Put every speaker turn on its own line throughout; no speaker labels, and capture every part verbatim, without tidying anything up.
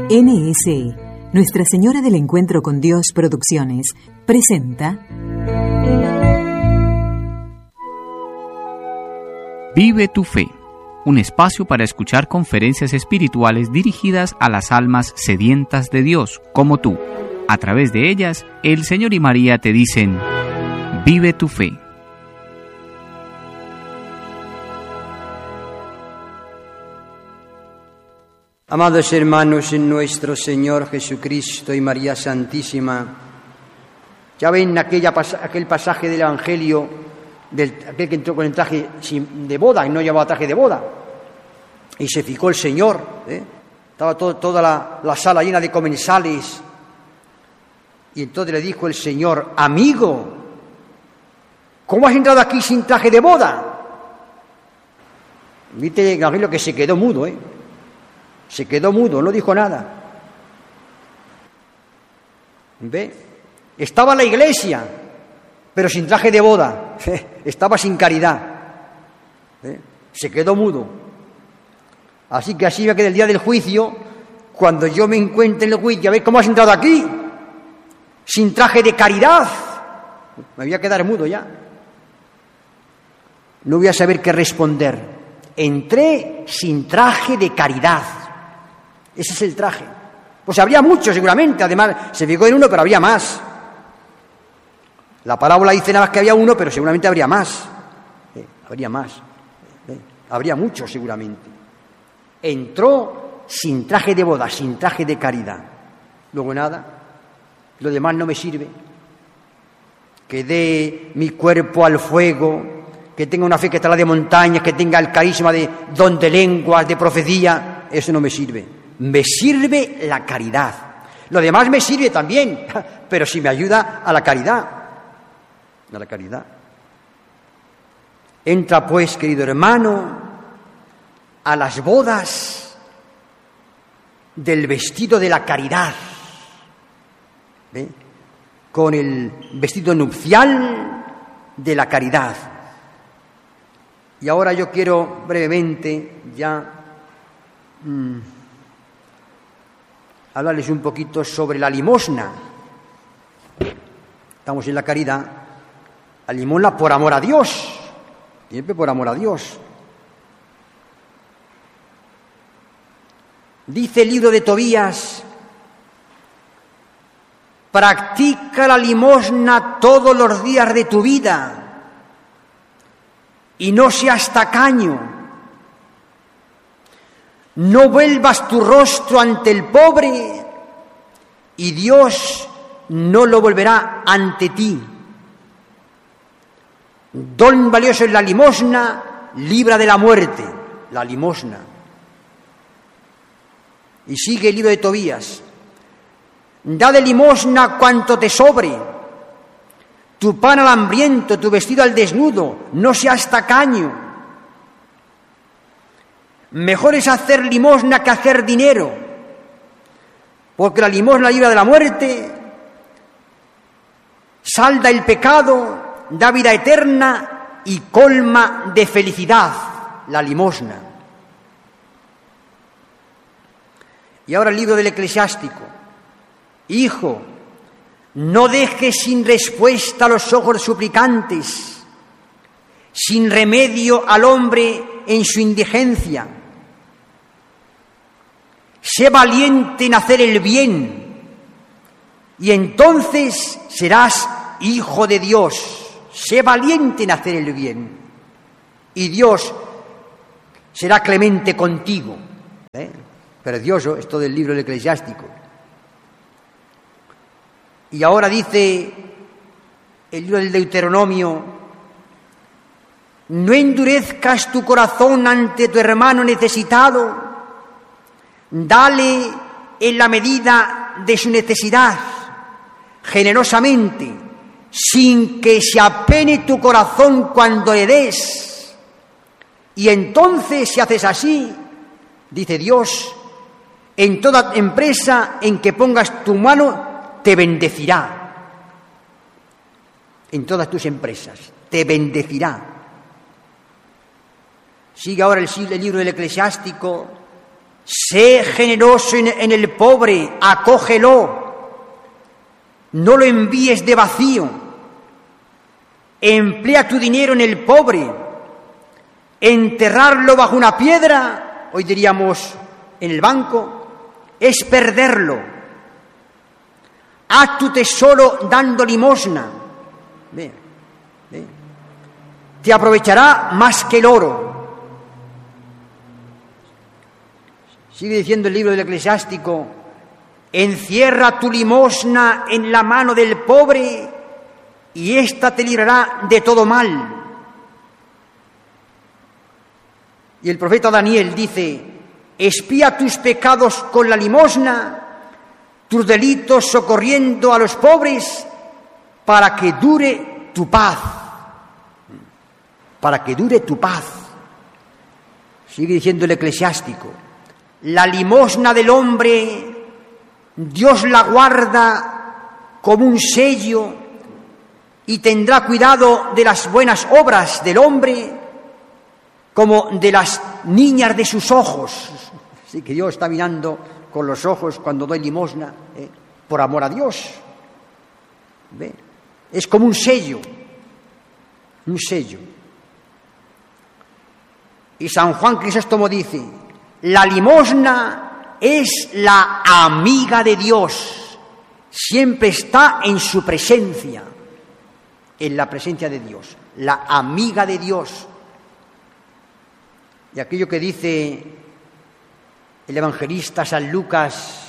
N S E, Nuestra Señora del Encuentro con Dios Producciones, presenta
Vive tu fe, un espacio para escuchar conferencias espirituales dirigidas a las almas sedientas de Dios, como tú. A través de ellas, el Señor y María te dicen, vive tu fe.
Amados hermanos en nuestro Señor Jesucristo y María Santísima, ya ven aquella, aquel pasaje del Evangelio, del, aquel que entró con el traje de boda y no llevaba traje de boda, y se fijó el Señor, ¿eh? Estaba todo, toda la, la sala llena de comensales, y entonces le dijo el Señor, amigo, ¿cómo has entrado aquí sin traje de boda? Viste el Evangelio que se quedó mudo, ¿eh? Se quedó mudo, no dijo nada. ¿Ve? Estaba en la iglesia, pero sin traje de boda. Estaba sin caridad. ¿Ve? Se quedó mudo. Así que así va a quedar el día del juicio, cuando yo me encuentre en el juicio, a ver cómo has entrado aquí, sin traje de caridad. Me voy a quedar mudo ya. No voy a saber qué responder. Entré sin traje de caridad. Ese es el traje. Pues habría muchos seguramente, además se fijó en uno, pero habría más. La parábola dice nada más que había uno, pero seguramente habría más. Eh, habría más. Eh, habría muchos seguramente. Entró sin traje de boda, sin traje de caridad. Luego nada, lo demás no me sirve. Que dé mi cuerpo al fuego, que tenga una fe que está la de montañas, que tenga el carisma de don de lenguas, de profecía, eso no me sirve. Me sirve la caridad. Lo demás me sirve también, pero si me ayuda a la caridad. A la caridad. Entra pues, querido hermano, a las bodas del vestido de la caridad. ¿Ve? Con el vestido nupcial de la caridad. Y ahora yo quiero brevemente ya mmm, hablarles un poquito sobre la limosna. Estamos en la caridad. La limosna por amor a Dios. Siempre por amor a Dios. Dice el libro de Tobías, practica la limosna todos los días de tu vida y no seas tacaño. No vuelvas tu rostro ante el pobre y Dios no lo volverá ante ti. Don valioso es la limosna, libra de la muerte, la limosna. Y sigue el libro de Tobías. Da de limosna cuanto te sobre, tu pan al hambriento, tu vestido al desnudo, no seas tacaño. Mejor es hacer limosna que hacer dinero, porque la limosna libra de la muerte, salda el pecado, da vida eterna y colma de felicidad la limosna. Y ahora el libro del Eclesiástico. Hijo, no dejes sin respuesta los ojos suplicantes, sin remedio al hombre en su indigencia. Sé valiente en hacer el bien, y entonces serás hijo de Dios. Sé valiente en hacer el bien, y Dios será clemente contigo. ¿Eh? Precioso esto del libro del Eclesiástico. Y ahora dice el libro del Deuteronomio, no endurezcas tu corazón ante tu hermano necesitado, dale en la medida de su necesidad, generosamente, sin que se apene tu corazón cuando le des. Y entonces, si haces así, dice Dios, en toda empresa en que pongas tu mano, te bendecirá. En todas tus empresas, te bendecirá. Sigue ahora el, el libro del Eclesiástico, Sé generoso en, en el pobre, acógelo. No lo envíes de vacío. Emplea tu dinero en el pobre. Enterrarlo bajo una piedra, hoy diríamos en el banco, es perderlo. Haz tu tesoro dando limosna. Ve, ve. Te aprovechará más que el oro. Sigue diciendo el libro del Eclesiástico: encierra tu limosna en la mano del pobre y ésta te librará de todo mal. Y el profeta Daniel dice: espía tus pecados con la limosna, tus delitos socorriendo a los pobres, para que dure tu paz. Para que dure tu paz. Sigue diciendo el Eclesiástico: la limosna del hombre, Dios la guarda como un sello y tendrá cuidado de las buenas obras del hombre como de las niñas de sus ojos. Así que Dios está mirando con los ojos cuando doy limosna, ¿eh? por amor a Dios. ¿Ve? Es como un sello, un sello. Y San Juan Crisóstomo dice: la limosna es la amiga de Dios, siempre está en su presencia, en la presencia de Dios, la amiga de Dios. Y aquello que dice el evangelista San Lucas: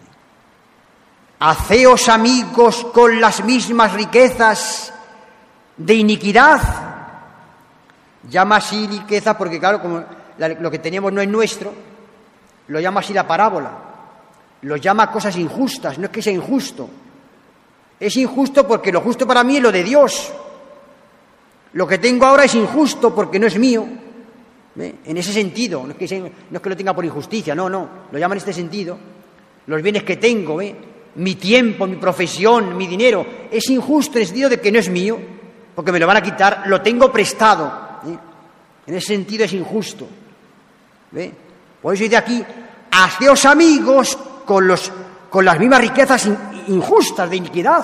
haceos amigos con las mismas riquezas de iniquidad. Llama así riqueza porque, claro, como la, lo que tenemos no es nuestro, lo llama así la parábola. Lo llama cosas injustas, no es que sea injusto. Es injusto porque lo justo para mí es lo de Dios. Lo que tengo ahora es injusto porque no es mío. ¿Ve? En ese sentido, no es, que sea, no es que lo tenga por injusticia, no, no, lo llama en este sentido. Los bienes que tengo, ¿ve? Mi tiempo, mi profesión, mi dinero, es injusto en el sentido de que no es mío, porque me lo van a quitar, lo tengo prestado. ¿Eh? En ese sentido es injusto. ¿Ve? Por eso dice aquí: haceos amigos con, los, con las mismas riquezas in, injustas de iniquidad,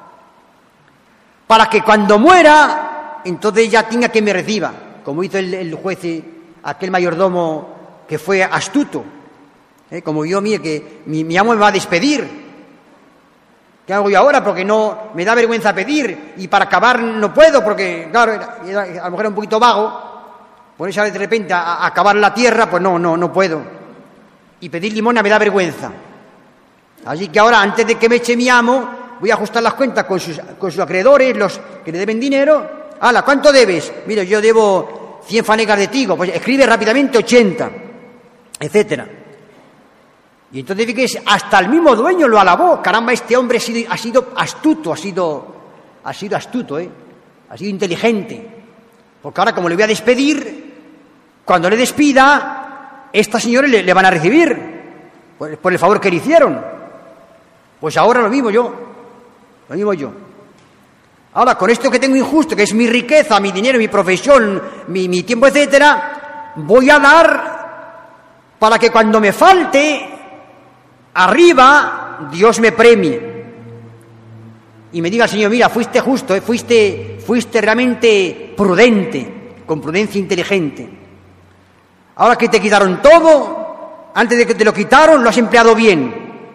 para que cuando muera, entonces ya tenga que me reciba, como hizo el, el juez, aquel mayordomo que fue astuto. ¿Eh? Como yo, mire, que mi, mi amo me va a despedir. ¿Qué hago yo ahora? Porque no me da vergüenza pedir y para acabar no puedo porque, claro, era, era, a lo mejor era un poquito vago. Ponerse de repente a, a acabar la tierra, pues no, no, no puedo. Y pedir limosna me da vergüenza. Así que ahora, antes de que me eche mi amo, voy a ajustar las cuentas con sus, con sus acreedores, los que le deben dinero. ¡Hala! ¿Cuánto debes? Mira, yo debo cien fanegas de trigo. Pues escribe rápidamente ochenta, etcétera. Y entonces fíjese, hasta el mismo dueño lo alabó. Caramba, este hombre ha sido, ha sido astuto, ha sido, ha sido astuto, ¿eh? Ha sido inteligente. Porque ahora, como le voy a despedir, cuando le despida, estas señores le, le van a recibir por, por el favor que le hicieron. Pues ahora lo mismo yo, lo mismo yo. Ahora, con esto que tengo injusto, que es mi riqueza, mi dinero, mi profesión, mi, mi tiempo, etcétera, voy a dar para que cuando me falte, arriba, Dios me premie y me diga: Señor, mira, fuiste justo, ¿eh? fuiste, fuiste realmente prudente, con prudencia inteligente. Ahora que te quitaron todo, antes de que te lo quitaron, lo has empleado bien.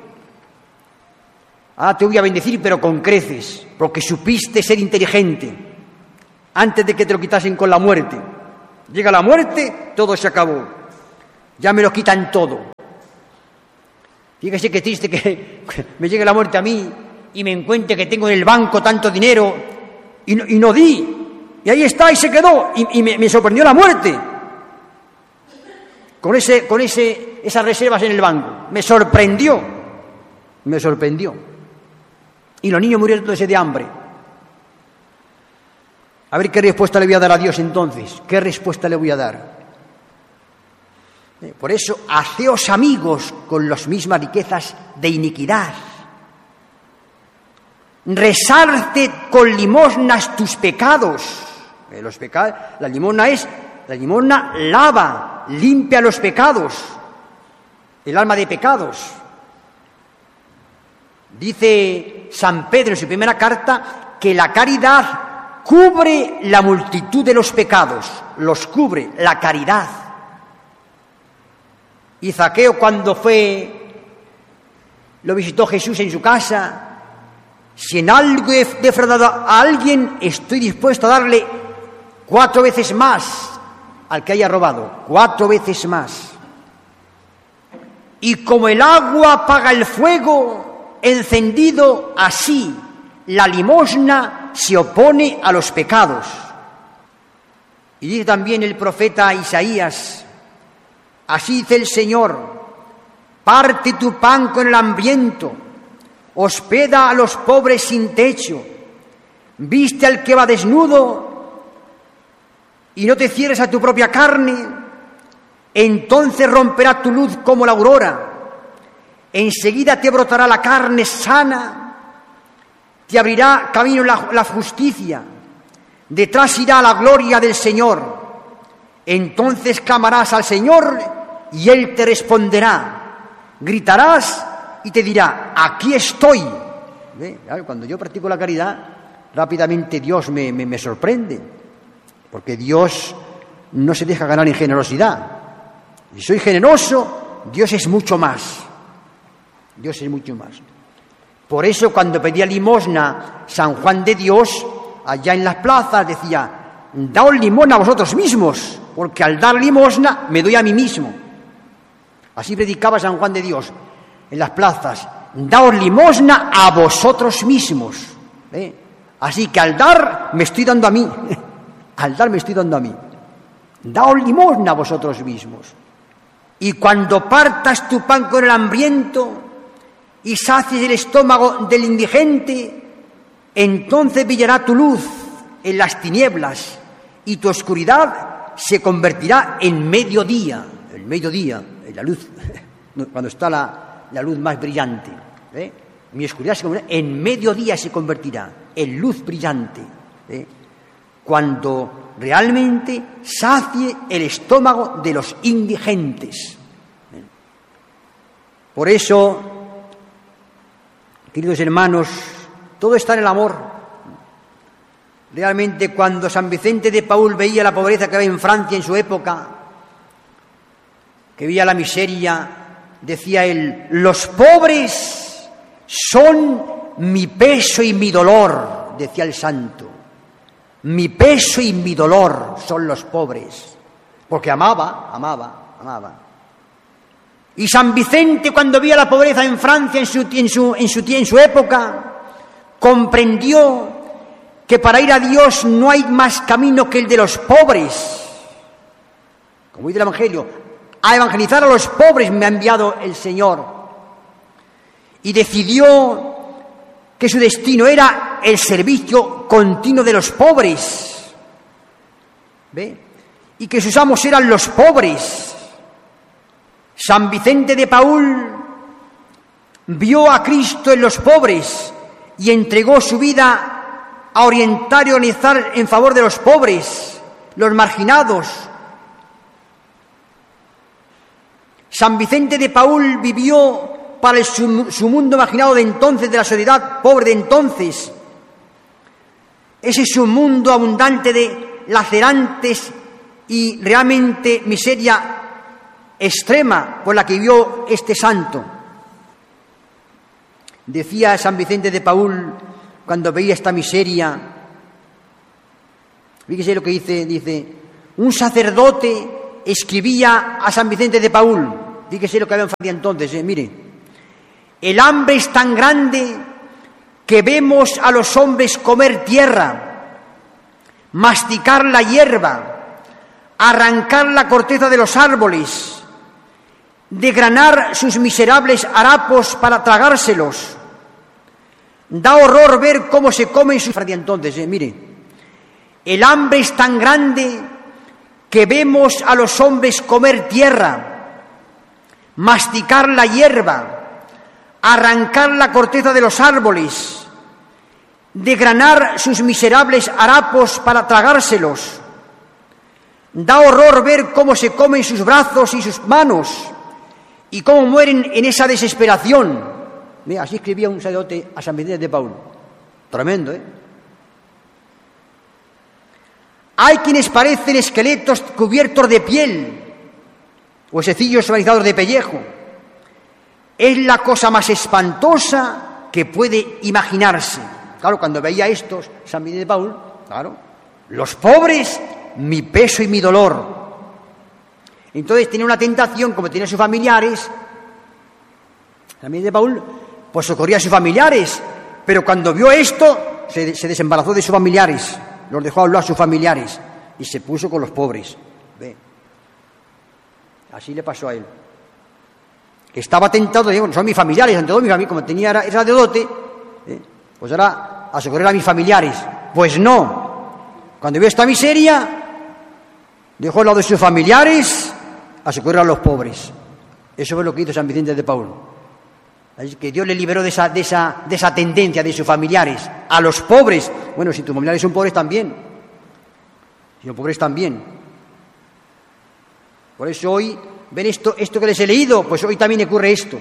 Ahora te voy a bendecir, pero con creces, porque supiste ser inteligente antes de que te lo quitasen con la muerte. Llega la muerte, todo se acabó. Ya me lo quitan todo. Fíjese qué triste que me llegue la muerte a mí y me encuentre que tengo en el banco tanto dinero y no, y no di. Y ahí está, y se quedó. Y, y me, me sorprendió la muerte. Con, ese, con ese, esas reservas en el banco. Me sorprendió. Me sorprendió. Y los niños murieron todos de hambre. A ver qué respuesta le voy a dar a Dios entonces. ¿Qué respuesta le voy a dar? Por eso, haceos amigos con las mismas riquezas de iniquidad. Resarce con limosnas tus pecados. Los pecados, la limosna es, la limosna lava, limpia los pecados. el alma de pecados. Dice San Pedro en su primera carta que la caridad cubre la multitud de los pecados, los cubre la caridad. Y Zaqueo, cuando fue, lo visitó Jesús en su casa, si en algo he defraudado a alguien, estoy dispuesto a darle cuatro veces más al que haya robado, cuatro veces más. Y como el agua apaga el fuego encendido, así la limosna se opone a los pecados. Y dice también el profeta Isaías, así dice el Señor, parte tu pan con el hambriento, hospeda a los pobres sin techo, viste al que va desnudo y no te cierres a tu propia carne, entonces romperá tu luz como la aurora, enseguida te brotará la carne sana, te abrirá camino la, la justicia, detrás irá la gloria del Señor, entonces clamarás al Señor y Él te responderá, gritarás y te dirá, aquí estoy. ¿Ve? Cuando yo practico la caridad, rápidamente Dios me, me, me sorprende, porque Dios no se deja ganar en generosidad. Si soy generoso, Dios es mucho más. Dios es mucho más. Por eso cuando pedía limosna San Juan de Dios, allá en las plazas decía, daos limosna a vosotros mismos, porque al dar limosna me doy a mí mismo. Así predicaba San Juan de Dios en las plazas, daos limosna a vosotros mismos. ¿Eh? Así que al dar me estoy dando a mí, al dar me estoy dando a mí. Daos limosna a vosotros mismos. Y cuando partas tu pan con el hambriento y sacies el estómago del indigente, entonces brillará tu luz en las tinieblas y tu oscuridad se convertirá en mediodía. El mediodía, en la luz, cuando está la, la luz más brillante. ¿eh? Mi oscuridad se convertirá, en mediodía se convertirá en luz brillante. ¿eh? Cuando realmente sacie el estómago de los indigentes. ¿eh? Por eso, queridos hermanos, todo está en el amor. Realmente cuando San Vicente de Paúl veía la pobreza que había en Francia en su época, que veía la miseria, decía él, los pobres son mi peso y mi dolor, decía el santo. Mi peso y mi dolor son los pobres, porque amaba, amaba, amaba. Y San Vicente, cuando veía la pobreza en Francia en su, en su, en su, en su época, comprendió que para ir a Dios no hay más camino que el de los pobres. Como dice el Evangelio, a evangelizar a los pobres me ha enviado el Señor. Y decidió que su destino era el servicio continuo de los pobres. ¿Ve? Y que sus amos eran los pobres. San Vicente de Paúl vio a Cristo en los pobres y entregó su vida a orientar y organizar en favor de los pobres, los marginados. San Vicente de Paúl vivió para el, su, su mundo marginado de entonces, de la sociedad pobre de entonces. Ese es un mundo abundante de lacerantes y realmente miseria extrema por la que vivió este santo. Decía San Vicente de Paúl cuando veía esta miseria, fíjese lo que dice, dice, un sacerdote escribía a San Vicente de Paúl, fíjese lo que había en Francia entonces, eh, mire, el hambre es tan grande que vemos a los hombres comer tierra, masticar la hierba, arrancar la corteza de los árboles, desgranar sus miserables harapos para tragárselos. Da horror ver cómo se comen sus... Entonces, eh, mire, el hambre es tan grande que vemos a los hombres comer tierra, masticar la hierba, arrancar la corteza de los árboles, desgranar sus miserables harapos para tragárselos. Da horror ver cómo se comen sus brazos y sus manos, y cómo mueren en esa desesperación. Mira, así escribía un sacerdote a San Vicente de Paúl. Tremendo, ¿eh? Hay quienes parecen esqueletos cubiertos de piel, huesecillos suavizados de pellejo. Es la cosa más espantosa que puede imaginarse. Claro, cuando veía estos, San Vicente de Paúl, claro, los pobres, mi peso y mi dolor. Entonces tenía una tentación, como tenía sus familiares, San Vicente de Paúl, pues socorría a sus familiares, pero cuando vio esto, se, se desembarazó de sus familiares, los dejó hablar a sus familiares y se puso con los pobres. Ve. Así le pasó a él. Que estaba tentado, digo, son mis familiares, ante todo mi familia, como tenía era, era de dote, ¿eh? Pues ahora a socorrer a mis familiares. Pues no. Cuando vio esta miseria, dejó al lado de sus familiares a socorrer a los pobres. Eso fue lo que hizo San Vicente de Paúl. Así que Dios le liberó de esa, de esa, de esa tendencia de sus familiares a los pobres. Bueno, si tus familiares son pobres también. Si son pobres también. Por eso hoy, ven esto, esto que les he leído, pues hoy también ocurre esto.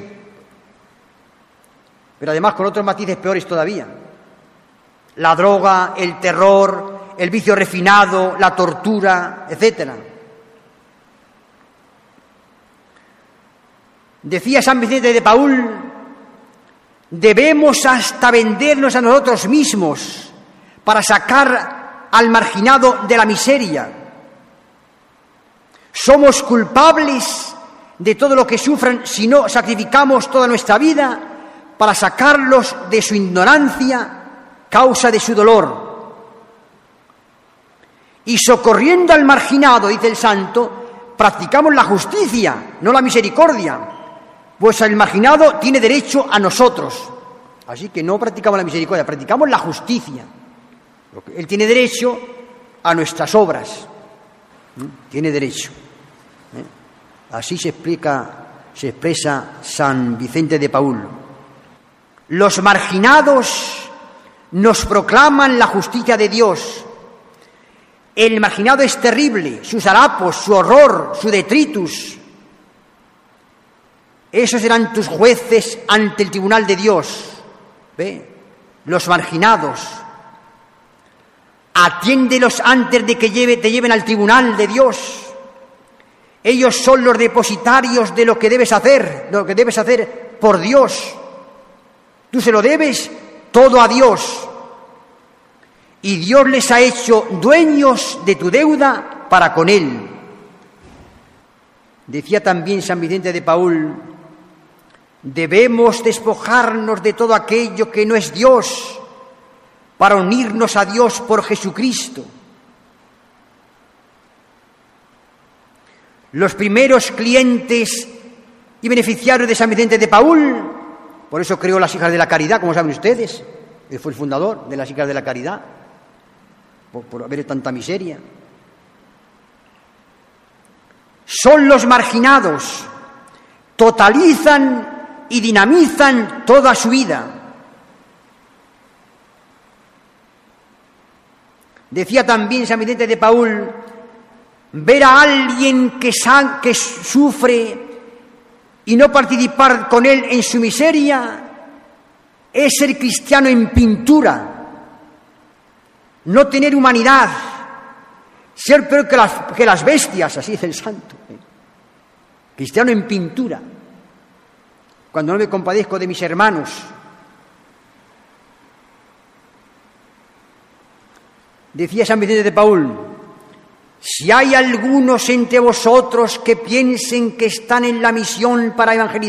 Pero además con otros matices peores todavía. La droga, el terror, el vicio refinado, la tortura, etcétera. Decía San Vicente de Paúl, debemos hasta vendernos a nosotros mismos para sacar al marginado de la miseria. Somos culpables de todo lo que sufran si no sacrificamos toda nuestra vida para sacarlos de su ignorancia, causa de su dolor. Y socorriendo al marginado, dice el santo, practicamos la justicia, no la misericordia. Pues el marginado tiene derecho a nosotros. Así que no practicamos la misericordia, practicamos la justicia. Él tiene derecho a nuestras obras. Tiene derecho. Así se explica, se expresa San Vicente de Paúl. Los marginados nos proclaman la justicia de Dios. El marginado es terrible, sus harapos, su horror, su detritus. Esos serán tus jueces ante el tribunal de Dios. ¿Ve? Los marginados. Atiéndelos antes de que lleve, te lleven al tribunal de Dios. Ellos son los depositarios de lo que debes hacer, de lo que debes hacer por Dios. Tú se lo debes todo a Dios. Y Dios les ha hecho dueños de tu deuda para con Él. Decía también San Vicente de Paúl, debemos despojarnos de todo aquello que no es Dios para unirnos a Dios por Jesucristo. Los primeros clientes y beneficiarios de San Vicente de Paúl, por eso creó las Hijas de la Caridad, como saben ustedes, él fue el fundador de las Hijas de la Caridad, por, por haber tanta miseria. Son los marginados, totalizan y dinamizan toda su vida. Decía también San Vicente de Paúl, ver a alguien que, san, que sufre y no participar con él en su miseria es ser cristiano en pintura, no tener humanidad, ser peor que las, que las bestias, así dice el santo. Cristiano en pintura. Cuando no me compadezco de mis hermanos. Decía San Vicente de Paúl, si hay algunos entre vosotros que piensen que están en la misión para evangelizar,